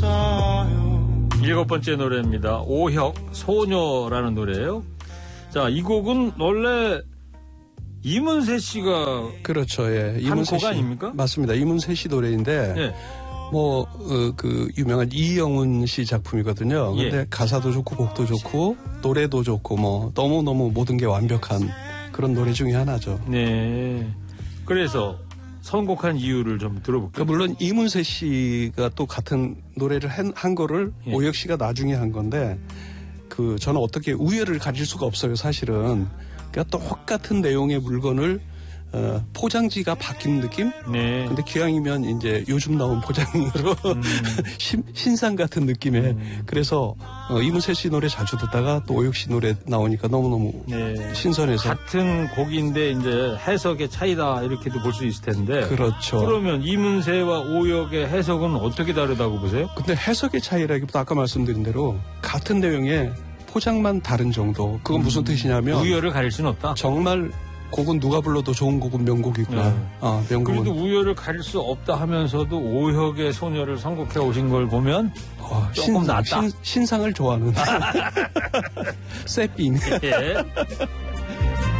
있어요. 7번째 노래입니다. 오혁 소녀라는 노래예요. 자, 이 곡은 원래 이문세 씨가 그렇죠. 예. 한 곡 아닙니까? 맞습니다. 이문세 씨 노래인데 예. 그 유명한 이영훈 씨 작품이거든요. 예. 근데 가사도 좋고 곡도 좋고 노래도 좋고 뭐 너무너무 모든 게 완벽한 그런 노래 중에 하나죠. 네. 그래서 선곡한 이유를 좀 들어볼까요? 물론 이문세 씨가 또 같은 노래를 한 거를 예. 오혁 씨가 나중에 한 건데 저는 어떻게 우열을 가질 수가 없어요, 사실은. 그러니까 똑같은 내용의 물건을 포장지가 바뀐 느낌? 네. 근데 기왕이면 이제 요즘 나온 포장으로 신상 같은 느낌의 그래서 이문세 씨 노래 자주 듣다가 또 오혁 씨 노래 나오니까 너무너무 네. 신선해서 같은 곡인데 이제 해석의 차이다 이렇게도 볼 수 있을 텐데. 그렇죠. 그러면 이문세와 오혁의 해석은 어떻게 다르다고 보세요? 근데 해석의 차이라기보다 아까 말씀드린 대로 같은 내용의 포장만 다른 정도. 그건 무슨 뜻이냐면 우열을 가릴 수는 없다. 정말 곡은 누가 불러도 좋은 곡은 명곡이구나. 네. 명곡은. 그래도 우열을 가릴 수 없다 하면서도 오혁의 소녀를 선곡해 오신 걸 보면 조금 낫다. 신상을 좋아하는 세핑. 예.